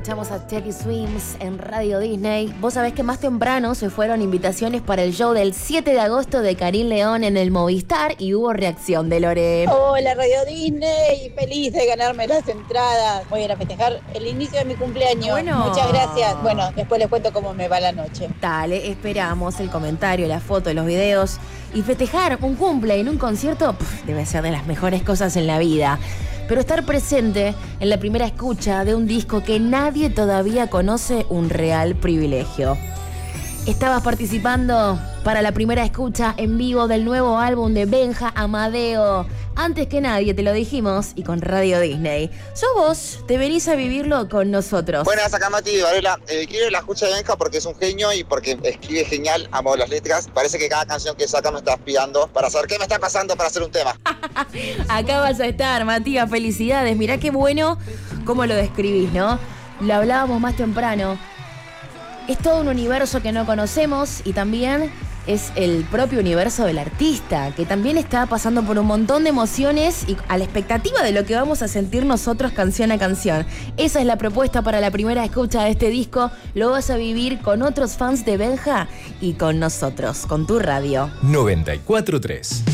Escuchamos a Teddy Swims en Radio Disney. Vos sabés que más temprano se fueron invitaciones para el show del 7 de agosto de Karim León en el Movistar y hubo reacción de Lore. Hola Radio Disney, feliz de ganarme las entradas. Voy a ir a festejar el inicio de mi cumpleaños. Bueno. Muchas gracias. Bueno, después les cuento cómo me va la noche. Dale, esperamos el comentario, la foto, los videos. Y festejar un cumple en un concierto debe ser de las mejores cosas en la vida. Pero estar presente en la primera escucha de un disco que nadie todavía conoce, un real privilegio. Estabas participando para la primera escucha en vivo del nuevo álbum de Benja Amadeo. Antes que nadie te lo dijimos y con Radio Disney. Sos vos, te venís a vivirlo con nosotros. Buenas, acá Mati Varela. Quiero la escucha de Benja porque es un genio y porque escribe genial, amo las letras. Parece que cada canción que saca me está espiando para saber qué me está pasando para hacer un tema. Acá vas a estar, Matías, felicidades. Mirá qué bueno cómo lo describís, ¿no? Lo hablábamos más temprano. Es todo un universo que no conocemos y también es el propio universo del artista, que también está pasando por un montón de emociones y a la expectativa de lo que vamos a sentir nosotros canción a canción. Esa es la propuesta para la primera escucha de este disco. Lo vas a vivir con otros fans de Benja y con nosotros, con tu radio. 94.3